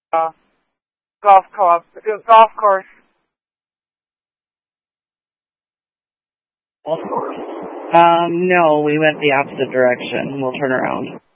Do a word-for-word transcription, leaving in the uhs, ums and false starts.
Uh, golf club, golf course. Um, no, we went the opposite direction. We'll turn around.